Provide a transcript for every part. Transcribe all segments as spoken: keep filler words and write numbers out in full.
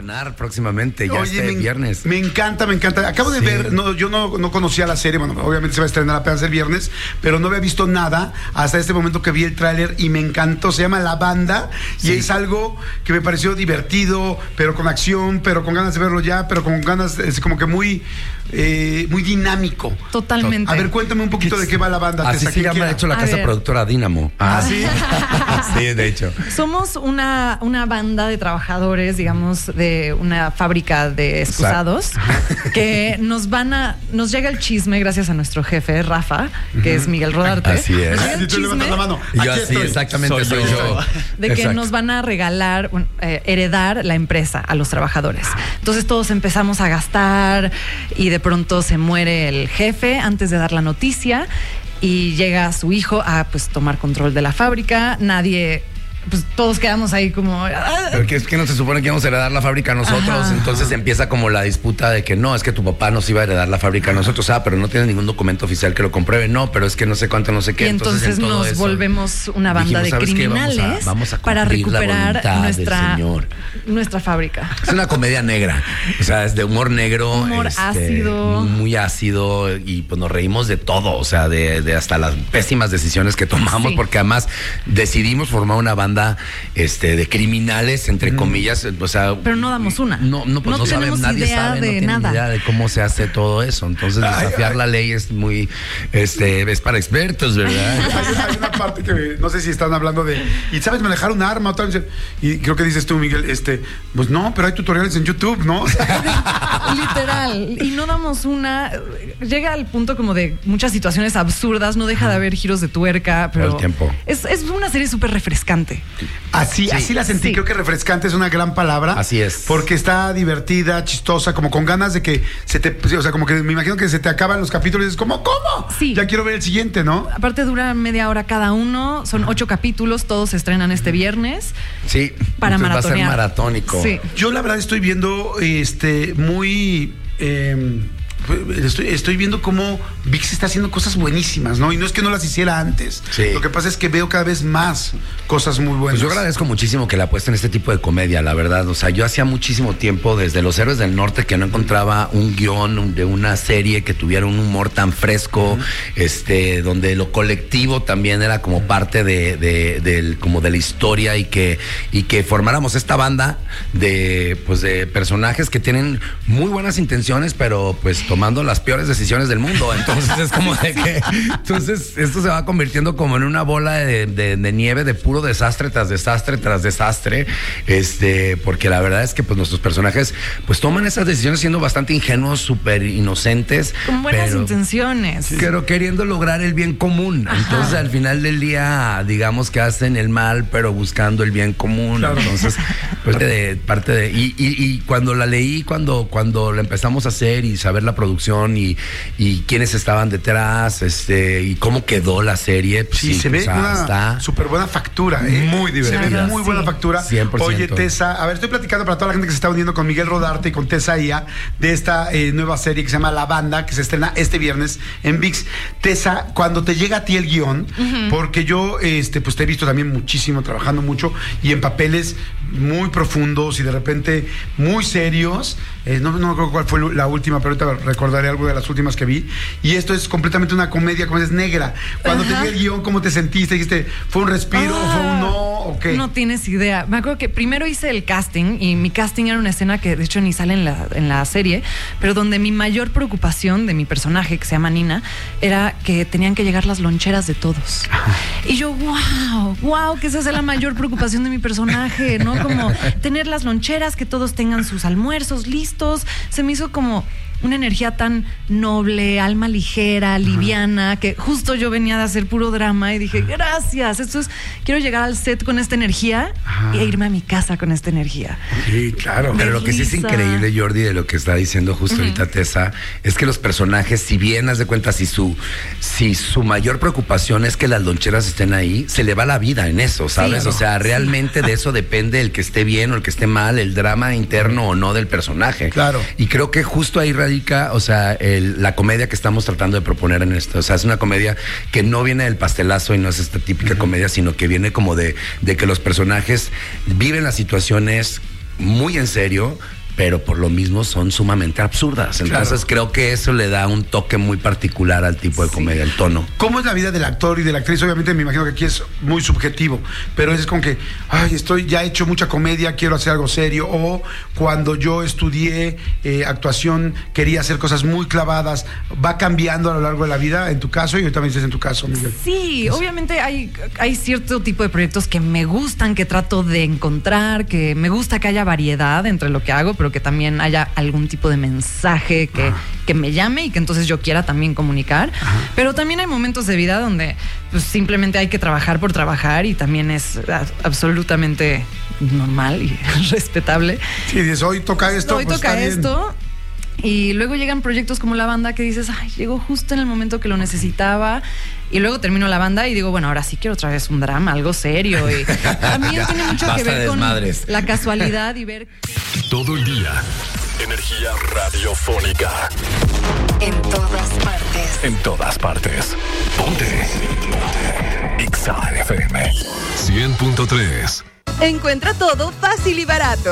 estrenar próximamente, ya Oye, este me, viernes. Me encanta, me encanta. Acabo de Sí. ver, no, yo no, no conocía la serie, bueno, obviamente se va a estrenar apenas el viernes, pero no había visto nada hasta este momento que vi el tráiler y me encantó. Se llama La Banda y Sí. es algo que me pareció divertido, pero con acción, pero con ganas de verlo ya, pero con ganas, es como que muy, eh, muy dinámico. Totalmente. A ver, cuéntame un poquito de qué va La Banda. Así Tessa, se ¿quién llama, quiera? de hecho, la A casa ver. productora Dínamo. Ah, ¿sí? Sí, de hecho. Somos una, una banda de trabajadores, digamos, de una fábrica de excusados que nos van a, nos llega el chisme gracias a nuestro jefe, Rafa, que es Miguel Rodarte. Así es. Nos llega el Y tú levantas la mano. Yo Aquí así, estoy. exactamente, soy, Soy yo. yo. de que Exacto. nos van a regalar, un- eh, heredar la empresa a los trabajadores. Entonces todos empezamos a gastar y de pronto se muere el jefe antes de dar la noticia y llega su hijo a pues tomar control de la fábrica. Nadie, pues todos quedamos ahí como... "Ah". Pero que es que no se supone que íbamos a heredar la fábrica a nosotros, Ajá. entonces empieza como la disputa de que no, es que tu papá nos iba a heredar la fábrica a nosotros, ah, pero no tiene ningún documento oficial que lo compruebe, no, pero es que no sé cuánto, no sé qué. Y entonces en todo nos eso, volvemos una banda dijimos, de ¿sabes qué? Vamos a- criminales vamos a para cumplir la recuperar voluntad del nuestra, Señor. nuestra fábrica. Es una comedia negra, o sea, es de humor negro. Humor ácido. Muy ácido y pues nos reímos de todo, o sea, de, de hasta las pésimas decisiones que tomamos, Sí. porque además decidimos formar una banda este, de criminales, entre comillas, o sea... Pero no damos una. No, no, pues No no, saben, tenemos nadie idea sabe, de no tienen nada. idea de cómo se hace todo eso, entonces desafiar ay. la ley es muy, este, es para expertos, ¿verdad? Hay, hay una parte que no sé si están hablando de y sabes manejar un arma o tal, y creo que dices tú, Miguel, este, pues no, pero hay tutoriales en YouTube, ¿no? O sea, Literal. Y no damos una. Llega al punto como de muchas situaciones absurdas, no deja de haber giros de tuerca, pero. Todo el tiempo. Es, es una serie súper refrescante. así, así la sentí. Sí. Creo que refrescante es una gran palabra. Así es. Porque está divertida, chistosa, como con ganas de que se te, o sea, como que me imagino que se te acaban los capítulos y dices, ¿cómo? ¿Cómo? Sí. Ya quiero ver el siguiente, ¿no? Aparte dura media hora cada uno, son ocho capítulos, todos se estrenan este viernes. Sí, Para entonces va a ser maratonear. maratónico. Sí. Yo la verdad estoy viendo este muy eh, Estoy, estoy viendo cómo ViX está haciendo cosas buenísimas, ¿no? Y no es que no las hiciera antes. Sí. Lo que pasa es que veo cada vez más cosas muy buenas. Pues yo agradezco muchísimo que le apuesten este tipo de comedia, la verdad. O sea, yo hacía muchísimo tiempo desde Los Héroes del Norte que no encontraba un guión de una serie que tuviera un humor tan fresco, uh-huh. este, donde lo colectivo también era como parte de, de, de, como de la historia y que, y que formáramos esta banda de, pues, de personajes que tienen muy buenas intenciones, pero pues tomando las peores decisiones del mundo. Entonces es como de que, entonces esto se va convirtiendo como en una bola de, de, de nieve de puro desastre tras desastre tras desastre, este, porque la verdad es que pues nuestros personajes pues toman esas decisiones siendo bastante ingenuos, súper inocentes, con buenas pero, intenciones, pero queriendo lograr el bien común. Ajá. Entonces al final del día digamos que hacen el mal pero buscando el bien común. Claro. Entonces pues de parte de y, y, y cuando la leí, cuando cuando la empezamos a hacer y saber la producción y, y quiénes estaban detrás, este, y cómo quedó la serie. Pues sí, sí, se pues, ve una está súper buena factura, ¿eh? Muy divertida. Se ve muy buena sí. factura. cien por ciento. Oye, Tessa, a ver, estoy platicando para toda la gente que se está uniendo con Miguel Rodarte y con Tessa Ia de esta eh, nueva serie que se llama La Banda, que se estrena este viernes en ViX. Tessa, cuando te llega a ti el guión, uh-huh. porque yo este, pues te he visto también muchísimo, trabajando mucho y en papeles muy profundos y de repente muy serios. Eh, no, no me acuerdo cuál fue la última, pero ahorita recordaré algo de las últimas que vi. Y esto es completamente una comedia, como es negra. Cuando Ajá. te vi el guión, ¿cómo te sentiste? Dijiste, ¿fue un respiro? Ah, ¿Fue un no? ¿O qué? No tienes idea. Me acuerdo que primero hice el casting y mi casting era una escena que de hecho ni sale en la, en la serie, pero donde mi mayor preocupación de mi personaje, que se llama Nina, era que tenían que llegar las loncheras de todos. Y yo, wow, wow, que esa es la mayor preocupación de mi personaje, ¿no? Como tener las loncheras, que todos tengan sus almuerzos listos. Se me hizo como una energía tan noble, alma ligera, liviana, uh-huh. que justo yo venía de hacer puro drama y dije, gracias, esto es, quiero llegar al set con esta energía uh-huh. e irme a mi casa con esta energía. Sí, claro. Pero lo que sí es increíble, Jordi, de lo que está diciendo justo uh-huh. ahorita Tessa, es que los personajes, si bien haz de cuenta, si su, si su mayor preocupación es que las loncheras estén ahí, se le va la vida en eso, ¿sabes? Sí, o sea, realmente sí. de eso depende el que esté bien o el que esté mal, el drama interno o no del personaje. Claro. Y creo que justo ahí radica, o sea, el, la comedia que estamos tratando de proponer en esto. O sea, es una comedia que no viene del pastelazo y no es esta típica uh-huh. comedia, sino que viene como de, de que los personajes viven las situaciones muy en serio, pero por lo mismo son sumamente absurdas. Entonces claro. creo que eso le da un toque muy particular al tipo de comedia, el tono. ¿Cómo es la vida del actor y de la actriz? Obviamente me imagino que aquí es muy subjetivo, pero es como que, ay, estoy ya he hecho mucha comedia, quiero hacer algo serio, o cuando yo estudié eh, actuación quería hacer cosas muy clavadas. ¿Va cambiando a lo largo de la vida en tu caso? Y ahorita me dices en tu caso, Miguel. Sí, pues, obviamente hay, hay cierto tipo de proyectos que me gustan, que trato de encontrar, que me gusta que haya variedad entre lo que hago, pero que también haya algún tipo de mensaje que, que me llame y que entonces yo quiera también comunicar. Ajá. Pero también hay momentos de vida donde pues, simplemente hay que trabajar por trabajar y también es absolutamente normal y respetable. Sí, dices, hoy toca esto. Hoy pues toca está esto. Bien. Y luego llegan proyectos como La Banda que dices, ay, llegó justo en el momento que lo necesitaba. Y luego termino La Banda y digo, bueno, ahora sí quiero otra vez un drama, algo serio. Y también tiene mucho que ver con la casualidad y ver. Todo el día, energía radiofónica. En todas partes. En todas partes. Ponte. Ponte. Exa F M cien punto tres. Encuentra todo fácil y barato.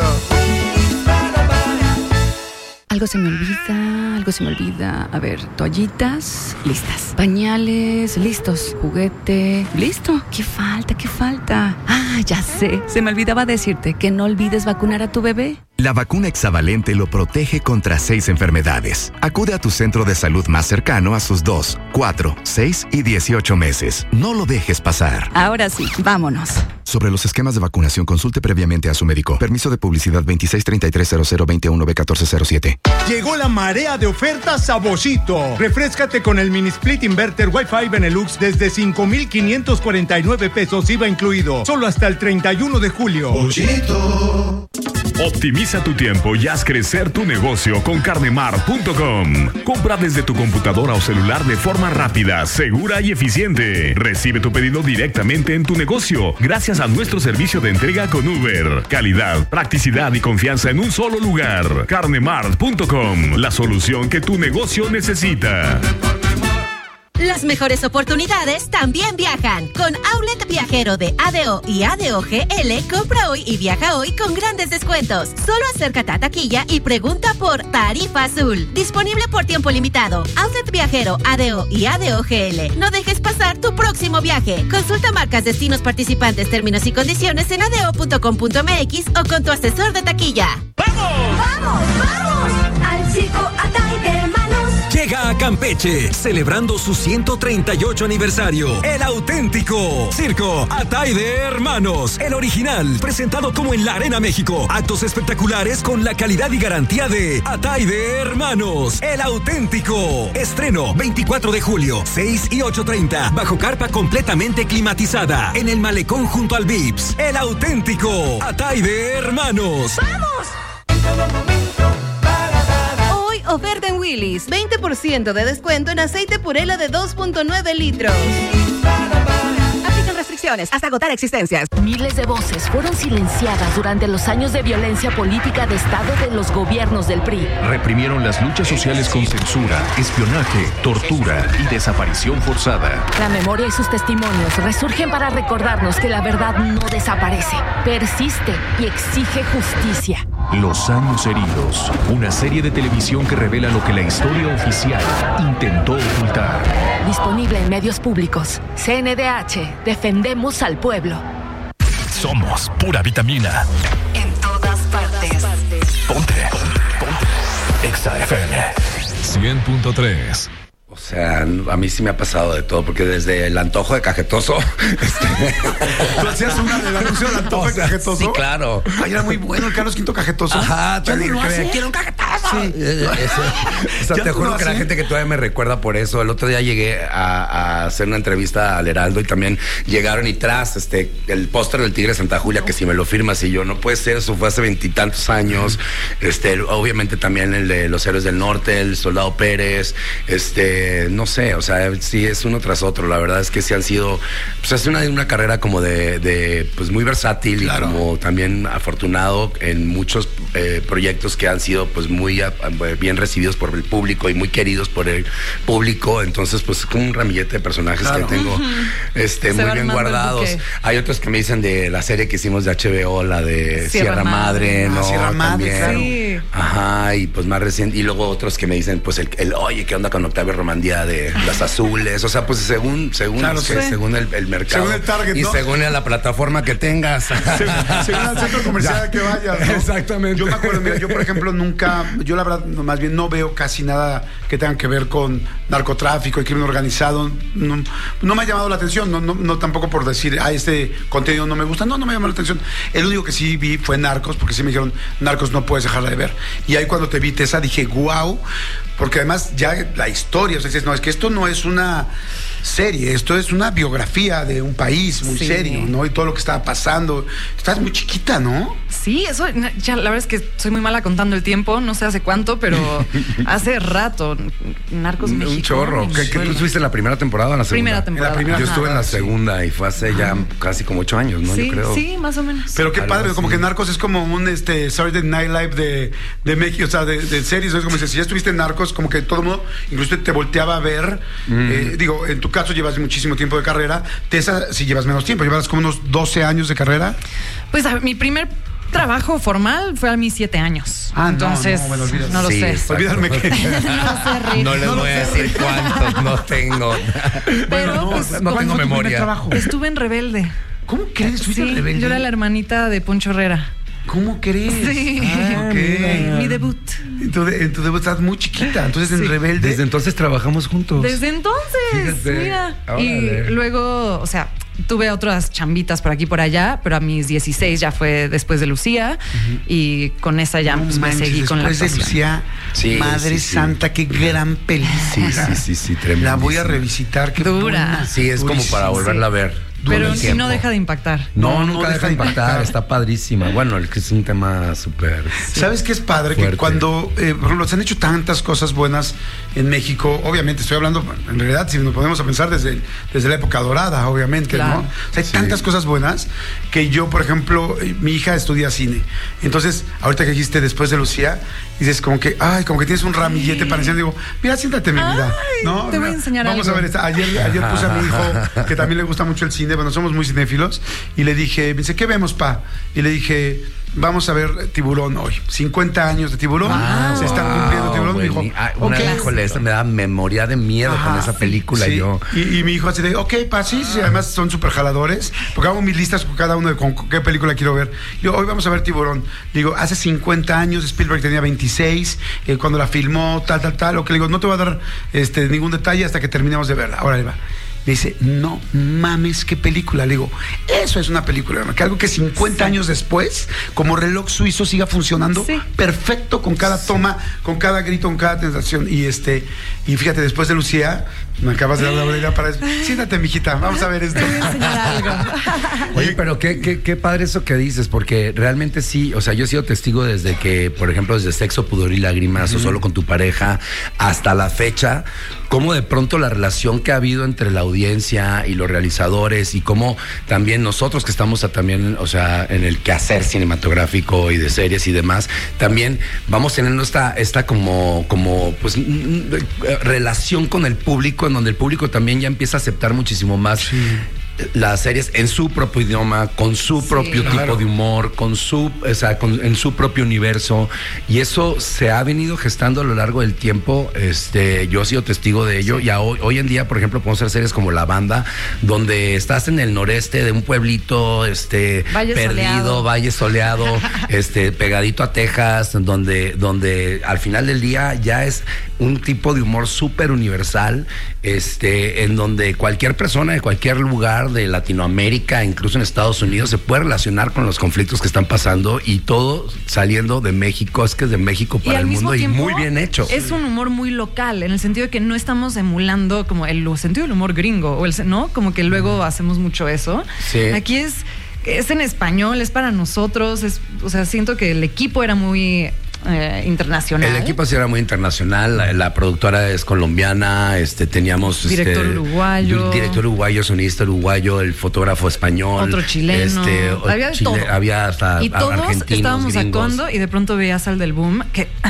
Algo se me olvida, algo se me olvida. A ver, toallitas, listas. Pañales, listos. Juguete, listo. ¿Qué falta? ¿Qué falta? Ah, ya sé. Se me olvidaba decirte que no olvides vacunar a tu bebé. La vacuna hexavalente lo protege contra seis enfermedades. Acude a tu centro de salud más cercano a sus dos, cuatro, seis y dieciocho meses. No lo dejes pasar. Ahora sí, vámonos. Sobre los esquemas de vacunación, consulte previamente a su médico. Permiso de publicidad veintiséis treinta y tres cero cero veintiuno B catorce cero siete. Llegó la marea de ofertas a Boschito. Refréscate con el mini split inverter Wi-Fi Benelux desde cinco mil quinientos cuarenta y nueve pesos I V A incluido. Solo hasta el treinta y uno de julio. Boschito. Optimiza tu tiempo y haz crecer tu negocio con carnemart punto com. Compra desde tu computadora o celular de forma rápida, segura y eficiente. Recibe tu pedido directamente en tu negocio gracias a nuestro servicio de entrega con Uber. Calidad, practicidad y confianza en un solo lugar. carnemart punto com, la solución que tu negocio necesita. Las mejores oportunidades también viajan. Con Outlet Viajero de A D O y A D O G L, compra hoy y viaja hoy con grandes descuentos. Solo acércate a taquilla y pregunta por Tarifa Azul. Disponible por tiempo limitado. Outlet Viajero, A D O y A D O G L. No dejes pasar tu próximo viaje. Consulta marcas, destinos participantes, términos y condiciones en adeo punto com punto m x o con tu asesor de taquilla. ¡Vamos! ¡Vamos, vamos! Al circo Atay de Hermanos. Llega a Campeche, celebrando su ciento treinta y ocho aniversario. El auténtico Circo Atay de Hermanos. El original, presentado como en la Arena México. Actos espectaculares con la calidad y garantía de Atay de Hermanos. El auténtico. Estreno veinticuatro de julio, seis y ocho treinta. Bajo carpa completamente climatizada. En el malecón junto al Vips. El auténtico Atay de Hermanos. ¡Vamos! En todo momento. Oferta en Willy's, veinte por ciento de descuento en aceite Purela de dos punto nueve litros. Aplican restricciones hasta agotar existencias. Miles de voces fueron silenciadas durante los años de violencia política de Estado de los gobiernos del P R I. Reprimieron las luchas sociales con censura, espionaje, tortura y desaparición forzada. La memoria y sus testimonios resurgen para recordarnos que la verdad no desaparece, persiste y exige justicia. Los años heridos, una serie de televisión que revela lo que la historia oficial intentó ocultar. Disponible en medios públicos. C N D H, defendemos al pueblo. Somos pura vitamina. En todas partes. Ponte, ponte. Exa F M cien punto tres. O sea, a mí sí me ha pasado de todo, porque desde el antojo de cajetoso. Este... ¿Tú hacías una del anuncio del antojo o sea, de cajetoso? Sí, claro. Ay, era muy bueno el Carlos Quinto Cajetoso. Ajá, ya te no digo, quiero un cajetoso. Sí. Eso, o sea, te juro que la gente que todavía me recuerda por eso. El otro día llegué a, a hacer una entrevista al Heraldo y también llegaron y tras este el póster del Tigre de Santa Julia, que si me lo firmas y yo, no puede ser, eso fue hace veintitantos años. Este, obviamente también el de Los Héroes del Norte, el Soldado Pérez, este, no sé, o sea, sí es uno tras otro. La verdad es que sí han sido, pues es una, una carrera como de, de pues muy versátil, claro, y como también afortunado en muchos eh, proyectos que han sido pues muy muy eh, bien recibidos por el público y muy queridos por el público. Entonces, pues es como un ramillete de personajes claro. que tengo este, muy bien guardados. Hay otros que me dicen de la serie que hicimos de H B O, la de Sierra, Sierra Madre, ¿no? Ah, Sierra Madre, claro. Sí. Ajá, y pues más reciente. Y luego otros que me dicen, pues el, el oye, ¿qué onda con Octavio Romandía de Las Azules? O sea, pues según, según, claro, que, sí. según el, el mercado. Según el target, y ¿no? según la plataforma que tengas. Según, según el centro comercial que vayas, ¿no? Exactamente. Yo me acuerdo, mira, yo por ejemplo nunca, yo la verdad, más bien no veo casi nada que tenga que ver con narcotráfico y crimen organizado. No, no me ha llamado la atención, no, no, no tampoco por decir, ah, este contenido no me gusta, no, no me llama la atención. El único que sí vi fue Narcos, porque sí me dijeron, Narcos no puedes dejarla de ver. Y ahí cuando te vi Tessa dije, wow, porque además ya la historia, o sea, dices, no, es que esto no es una serie, esto es una biografía de un país muy sí. serio, ¿no? Y todo lo que estaba pasando. Estás muy chiquita, ¿no? Sí, eso, ya la verdad es que soy muy mala contando el tiempo, no sé hace cuánto, pero hace rato. Narcos un, México. Un chorro. ¿Qué, ¿Qué, ¿Tú estuviste en la primera temporada o en la segunda? Primera temporada. En la primera. Yo estuve en la segunda y fue hace ya Ajá. casi como ocho años, ¿no? Sí, Yo creo. sí, más o menos. Pero qué Algo padre, así. Como que Narcos es como un este Saturday Night Live de, de México, o sea, de, de series. Es como dices, si ya estuviste en Narcos, como que todo el mundo, incluso te volteaba a ver. Mm. Eh, digo, en tu caso llevas muchísimo tiempo de carrera. Tessa, si llevas menos tiempo, llevas como unos doce años de carrera. Pues a, mi primer trabajo formal fue a mis siete años. Ah, entonces no, no, bueno, no lo sí, sé. Olvídame que no, sé, no les no voy a decir cuántos no tengo. Pero bueno, no, pues, no tengo memoria. Estuve en Rebelde. ¿Cómo crees? Sí, en Rebelde? Yo era la hermanita de Poncho Herrera. ¿Cómo crees? Sí. Ah, okay. Mi debut. En tu, en tu debut estás muy chiquita. Entonces sí. en Rebelde. Desde entonces trabajamos juntos. Desde entonces. Fíjate. Mira. Ahora y de... luego, o sea, tuve otras chambitas por aquí y por allá, pero a mis dieciséis ya fue después de Lucía. Uh-huh. Y con esa ya no, pues, me seguí con la Después de Lucía, sí, Madre sí, Santa, sí. Qué gran película. Sí, sí, sí, sí, tremendo. La voy a revisitar. Qué dura. Buena. Sí, es como para volverla a ver. Pero si no deja de impactar. No, no nunca no deja de impactar, impactar, está padrísima. Bueno, el que es un tema súper. ¿Sabes qué es padre? Fuerte. Que cuando, eh, por ejemplo, se han hecho tantas cosas buenas en México, obviamente estoy hablando, en realidad, si nos ponemos a pensar desde, desde la época dorada, obviamente, claro. ¿no? O sea, hay sí. tantas cosas buenas que yo, por ejemplo, mi hija estudia cine. Entonces, ahorita que dijiste después de Lucía, dices como que, ay, como que tienes un ramillete para enseñar. Digo, mira, siéntate, mi vida. Ay, ¿no? Te voy a enseñar Vamos algo. a ver, esta. Ayer, ayer puse a mi hijo, que también le gusta mucho el cine. Bueno, somos muy cinéfilos, y le dije, me dice, ¿qué vemos, pa? Y le dije, vamos a ver Tiburón hoy. cincuenta años de Tiburón, ah, se están cumpliendo Tiburón. Bueno, me dijo, ah, una okay. híjole, esta me da memoria de miedo Ajá, con esa película. Sí. Yo. Y, y mi hijo así de, ok, pa, sí, sí, además son súper jaladores, porque hago mis listas con cada uno de con qué película quiero ver. Yo, hoy vamos a ver Tiburón. Digo, hace cincuenta años, Spielberg tenía veintiséis, eh, cuando la filmó, tal, tal, tal. O que le digo, no te voy a dar este, ningún detalle hasta que terminemos de verla. Ahora le va. Me dice, no mames, qué película. Le digo, eso es una película, que algo que cincuenta sí. años después, como reloj suizo, siga funcionando sí. perfecto con cada toma, con cada grito, con cada tentación. Y este, y fíjate, después de Lucía, me acabas de dar la oreja para eso. Siéntate, mijita, vamos a ver esto. Te voy a enseñar algo. Oye, pero qué, qué, qué padre eso que dices, porque realmente sí, o sea, yo he sido testigo desde que, por ejemplo, desde Sexo, Pudor y Lágrimas, uh-huh. o Solo con tu pareja, hasta la fecha, cómo de pronto la relación que ha habido entre la audiencia y los realizadores, y cómo también nosotros que estamos a, también, o sea, en el quehacer cinematográfico y de series y demás, también vamos teniendo esta, esta como, como, pues, relación con el público, en donde el público también ya empieza a aceptar muchísimo más sí. las series en su propio idioma, con su sí, propio claro. tipo de humor, con su, o sea, con, en su propio universo, y eso se ha venido gestando a lo largo del tiempo. Este, yo he sido testigo de ello, sí. y a hoy, hoy en día, por ejemplo, podemos hacer series como La Banda, donde estás en el noreste de un pueblito, este, Valle perdido, soleado. valle soleado, este, pegadito a Texas, donde, donde al final del día ya es un tipo de humor súper universal, este, en donde cualquier persona de cualquier lugar de Latinoamérica, incluso en Estados Unidos, se puede relacionar con los conflictos que están pasando, y todo saliendo de México. Es que es de México para el mundo, y muy bien hecho. Es un humor muy local, en el sentido de que no estamos emulando como el sentido del humor gringo, o el, ¿no? Como que luego mm. hacemos mucho eso. Sí. Aquí es, es en español, es para nosotros, es, o sea, siento que el equipo era muy... Eh, internacional. El equipo sí era muy internacional, la, la productora es colombiana, este, teníamos director este, uruguayo, director uruguayo, sonidista uruguayo, el fotógrafo español, otro chileno, este, había de Chile, todo. Había hasta y todos argentinos, estábamos gringos. actuando, y de pronto veías al del boom que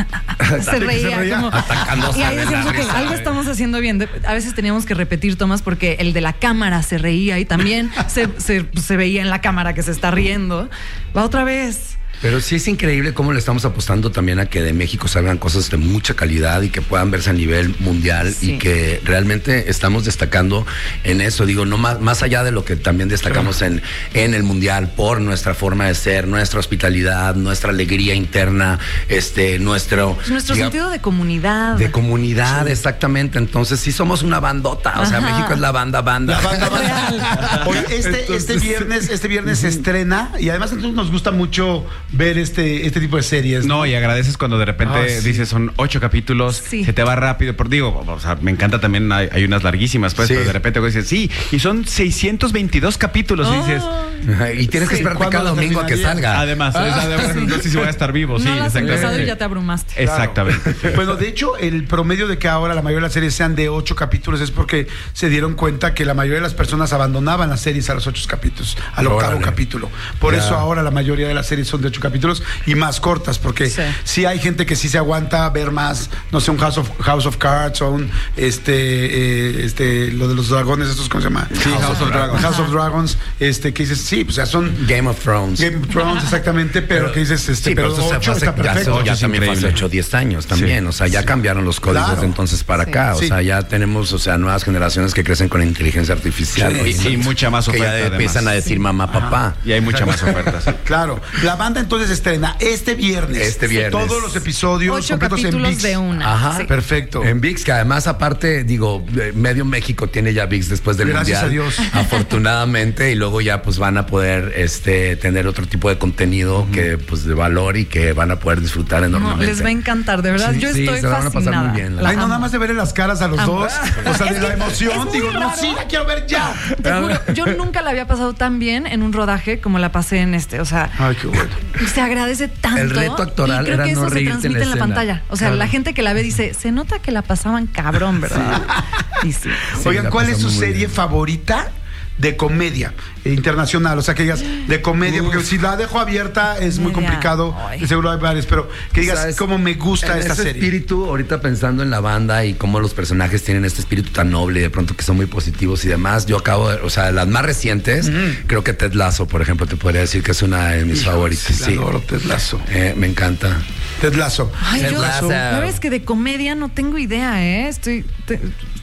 se reía, se reía. como Atacándose y ahí de la decíamos, ok, risa, algo güey. estamos haciendo bien. De- a veces teníamos que repetir tomas porque el de la cámara se reía y también se, se, se veía en la cámara que se está riendo. Va otra vez. Pero sí es increíble cómo le estamos apostando también a que de México salgan cosas de mucha calidad y que puedan verse a nivel mundial Sí. y que realmente estamos destacando en eso. Digo, no más, más allá de lo que también destacamos en, en el mundial por nuestra forma de ser, nuestra hospitalidad, nuestra alegría interna, este, nuestro... Pues nuestro diga- sentido de comunidad. de comunidad, exactamente. Entonces sí somos una bandota. O sea, Ajá. México es la banda, banda. La banda, banda. Oye, este, este viernes, este viernes se estrena y además a nosotros nos gusta mucho ver este, este tipo de series. No, y agradeces cuando de repente Ah, sí. dices son ocho capítulos, Sí. se te va rápido. Por, digo, o sea, me encanta también, hay, hay unas larguísimas, pues, Sí. pero de repente dices, sí, y son seiscientos veintidós capítulos. Y dices, Y tienes que Sí, esperarte ¿cuándo cada lo domingo a que terminarías? salga. además, es- además, no sé si voy a estar vivo, sí, no lo has empezado exactamente. y ya te abrumaste. Exactamente. Bueno, de hecho, el promedio de que ahora la mayoría de las series sean de ocho capítulos es porque se dieron cuenta que la mayoría de las personas abandonaban las series a los ocho capítulos, al octavo Órale. capítulo. Por Ya. eso ahora la mayoría de las series son de ocho capítulos y más cortas, porque Sí. sí, hay gente que sí se aguanta ver más, no sé, un House of, House of Cards o un, este, eh, este, lo de los dragones, estos, ¿cómo se llama? Sí, House of Dragons. House of Dragons, este, que dices, sí, pues ya son Game of Thrones. Game of Thrones, exactamente, pero, que dices, este, Sí, pero pero eso se ocho fue hace- está ya, perfecto. ya Es también fue hace increíble. ocho o diez años también. Sí. O sea, ya cambiaron los códigos Claro. de entonces para Sí. acá. O Sí. sea, ya tenemos, o sea, nuevas generaciones que crecen con inteligencia artificial. Sí, ¿no? y, y mucha más que oferta, ya además. empiezan a decir mamá, papá. Y hay mucha más oferta. sí. Claro, la banda entonces estrena este viernes. Este viernes. Todos los episodios Ocho completos en capítulos ViX. de una. Ajá, Sí. Perfecto. En ViX, que además, aparte, digo, eh, medio México tiene ya ViX después del Gracias Mundial. a Dios. Afortunadamente, y luego ya pues van a poder este tener otro tipo de contenido que pues de valor y que van a poder disfrutar No, enormemente. les va a encantar, de verdad. Sí, Yo sí, estoy se la van a pasar fascinada. muy bien, la La Ay, no, amo. nada más de verle las caras a los Amo. dos. O sea, Es de la que emoción. es muy Digo, no, raro. sí, la quiero ver ya. Te juro, yo nunca la había pasado tan bien en un rodaje como la pasé en este. O sea, Ay, qué bueno. se agradece tanto. El reto actoral y creo era que no eso se reírte en transmite la en la escena. pantalla. O sea, Claro. la gente que la ve dice, se nota que la pasaban cabrón, ¿verdad? Y sí. Sí, Oigan, la ¿cuál es su pasamos muy serie bien. favorita de comedia eh, internacional? O sea, que digas de comedia, porque si la dejo abierta es muy Comedia. complicado. Ay. De seguro hay varios, pero que digas ¿Sabes? cómo me gusta En esta ese serie. espíritu, ahorita pensando en la banda y cómo los personajes tienen este espíritu tan noble y de pronto que son muy positivos y demás, yo acabo de, o sea, las más recientes, creo que Ted Lasso, por ejemplo, te podría decir que es una de mis Hijo, favoritas. sí, Sí, la adoro, Ted Lasso. Eh, me encanta. Ted Lasso. Ay, Ted yo, Lasso. sabes que de comedia no tengo idea, ¿eh? Estoy. te-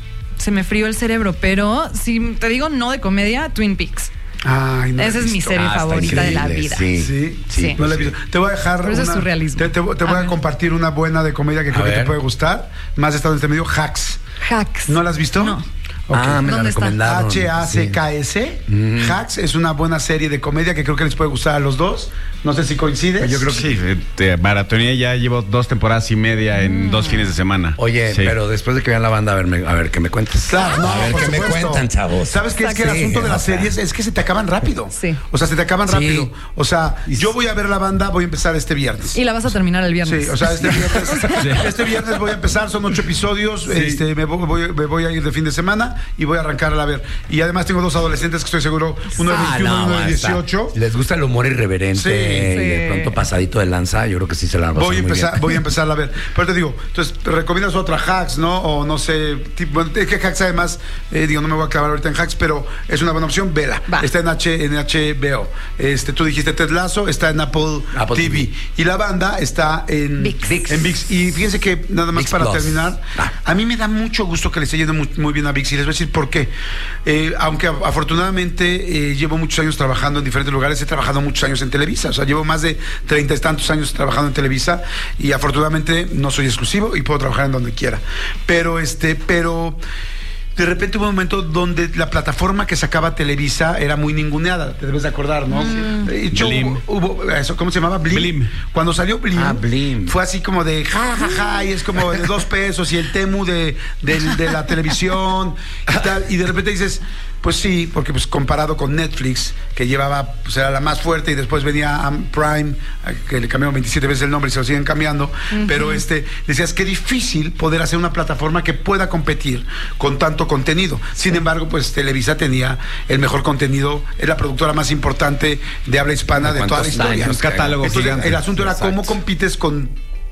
se me frío el cerebro, pero si te digo no de comedia, Twin Peaks. Ay, no la Esa he es mi visto. serie Ah, está favorita de la increíble, vida. sí. Sí, Sí. no la he visto. Te voy a dejar. Pero eso es una- surrealismo. Te, te- te voy A a ver. compartir una buena de comedia que creo A que te ver. puede gustar. Más estado en este medio, Hacks. Hacks. ¿No la has visto? No. Ok. Ah, me la ¿Dónde está? recomendaron. H A C K S. Hacks es una buena serie de comedia que creo que les puede gustar a los dos. No sé si coincides. Yo creo que sí. eh, te maratoneé, ya llevo dos temporadas y media en dos fines de semana. Oye, Sí. pero después de que vean la banda, a ver, me- a ver, que me cuentes. Claro, no, a ver, por que me supuesto. cuentan, chavos. ¿Sabes qué? Es que el Sí, asunto de las o sea. series es que se te acaban rápido. Sí. O sea, se te acaban Sí. rápido. O sea, yo voy a ver la banda, voy a empezar este viernes. Y la vas a terminar el viernes. Sí, o sea, este viernes, este viernes voy a empezar, son ocho episodios, este, me, voy, voy- me voy a ir de fin de semana y voy a arrancar a ver. Y además tengo dos adolescentes que estoy seguro, uno de Ah, veintiuno y uno de está. dieciocho. Les gusta el humor irreverente Sí. y de Sí. pronto pasadito de lanza. Yo creo que sí se la van a pasar Voy a muy empezar, bien. voy a empezar a ver. Pero te digo, entonces, ¿te recomiendas otra Hacks, no? O no sé, tipo, bueno, es que Hacks además, eh, digo, no me voy a clavar ahorita en Hacks, pero es una buena opción, vela. Va. Está en H, en H B O. Este, tú dijiste Ted Lasso, está en Apple, Apple T V. T V. Y la banda está en ViX. En ViX. Y fíjense que nada más ViX para Plus. terminar, Ah. a mí me da mucho gusto que le esté yendo muy, muy bien a ViX y les voy a decir por qué. Eh, aunque a- afortunadamente eh, llevo muchos años trabajando en diferentes lugares, he trabajado muchos años en Televisa, o sea, llevo más de treinta y tantos años trabajando en Televisa y afortunadamente no soy exclusivo y puedo trabajar en donde quiera. Pero este, pero de repente hubo un momento donde la plataforma que sacaba Televisa era muy ninguneada, te debes de acordar, ¿no? De hecho, Blim. hubo, hubo eso, ¿cómo se llamaba? Blim. Blim. Cuando salió Blim, Ah, Blim. fue así como de ja, ja, ja, y es como de dos pesos y el Temu de, de, de la televisión y tal. Y de repente dices, pues sí, porque pues comparado con Netflix, que llevaba, pues era la más fuerte y después venía Am- Prime, que le cambiaron veintisiete veces el nombre y se lo siguen cambiando, pero este, decías que difícil poder hacer una plataforma que pueda competir con tanto contenido. Sin embargo, pues Televisa tenía el mejor contenido, es la productora más importante de habla hispana de toda la ¿Cuántos historia. años? Un catálogo Entonces, gigante. el asunto era Exacto. cómo compites con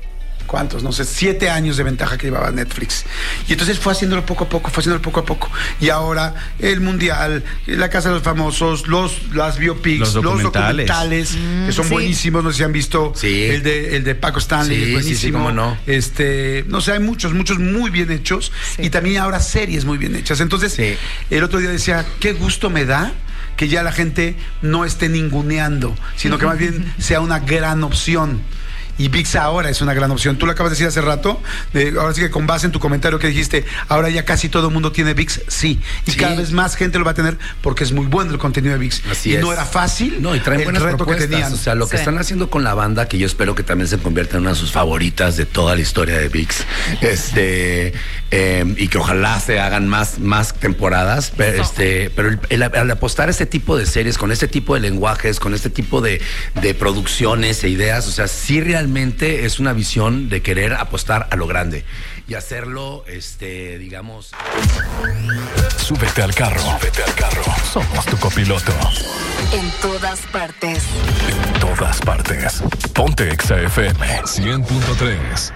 ¿cuántos? No sé, siete años de ventaja que llevaba Netflix. Y entonces fue haciéndolo poco a poco, fue haciéndolo poco a poco. Y ahora el Mundial, la Casa de los Famosos, los, las biopics, los documentales, los documentales mm, que son sí. buenísimos. No sé si han visto sí. el, de, el de Paco Stanley, sí, es buenísimo. Sí, sí, cómo no. Este, no sé, hay muchos, muchos muy bien hechos. Sí. Y también ahora series muy bien hechas. Entonces, sí. el otro día decía, qué gusto me da que ya la gente no esté ninguneando, sino que más bien sea una gran opción. Y ViX ahora es una gran opción. Tú lo acabas de decir hace rato, de, ahora sí que con base en tu comentario que dijiste, ahora ya casi todo el mundo tiene ViX, sí. Y sí. cada vez más gente lo va a tener porque es muy bueno el contenido de ViX. Así y es. no era fácil. No, y traen buenas propuestas. O sea, lo que sí. están haciendo con la banda, que yo espero que también se convierta en una de sus favoritas de toda la historia de ViX. Este, eh, y que ojalá se hagan más, más temporadas. Pero, este, pero el, el, al apostar a este tipo de series, con este tipo de lenguajes, con este tipo de, de producciones e ideas, o sea, sí realmente es una visión de querer apostar a lo grande y hacerlo, este, digamos. Súbete al carro, súbete al carro. Somos tu copiloto. En todas partes. En todas partes. Ponte Exa F M cien punto tres.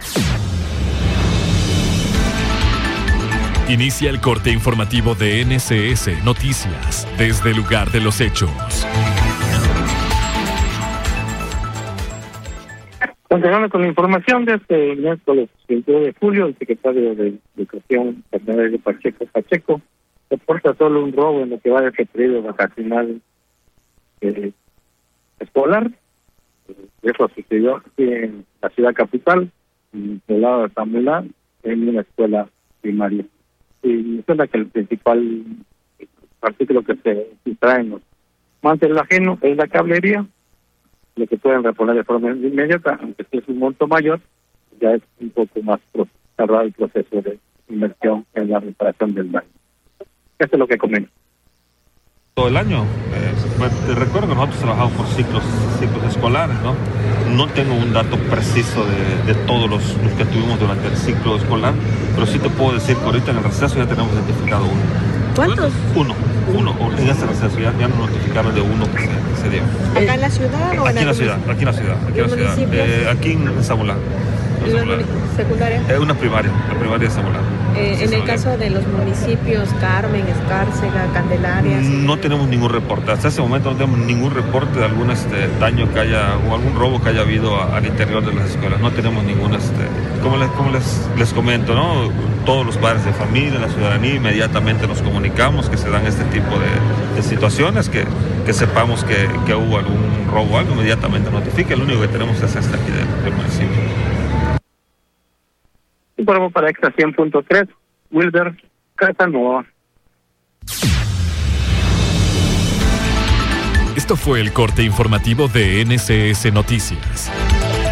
Inicia el corte informativo de N S S Noticias desde el lugar de los hechos. Continuando con la información de este miércoles veintiuno de julio, el secretario de Educación, Fernando Pacheco Pacheco, reporta solo un robo en lo que va de este periodo vacacional eh, escolar. Eso sucedió aquí en la ciudad capital, en el lado de Zamulán, en una escuela primaria. Y me suena que el principal artículo que se extrae en los mantes ajeno es la cablería, lo que pueden reponer de forma inmediata, aunque si es un monto mayor, ya es un poco más tardado el proceso de inversión en la reparación del daño. Esto es lo que comento. Todo el año, eh, pues, te recuerdo que nosotros trabajamos por ciclos ciclos escolares, ¿no? No tengo un dato preciso de, de todos los, los que tuvimos durante el ciclo escolar, pero sí te puedo decir que ahorita en el receso ya tenemos identificado uno. ¿Cuántos? Uno, uno, en ese receso ya, ya nos notificaron de uno que se, que se dio. ¿Acá en la ciudad o aquí en la ciudad? Aquí en la ciudad, aquí en la ciudad. Eh, aquí en Zamulán. ¿Y la secundaria? Es una primaria, la primaria de Zamulán. Eh, sí, en el caso de los municipios Carmen, Escárcega, Candelaria. No tenemos ningún reporte. Hasta ese momento no tenemos ningún reporte de algún este, daño que haya o algún robo que haya habido a, al interior de las escuelas. No tenemos ningún, este, como les, como les, les comento, ¿no? Todos los padres de familia, la ciudadanía, inmediatamente nos comunicamos que se dan este tipo de, de situaciones, que, que sepamos que, que hubo algún robo o algo, inmediatamente notifique. Lo único que tenemos es este aquí del, del municipio. Y por para Exa cien punto tres, Wilber Casanova. Esto fue el corte informativo de N S S Noticias.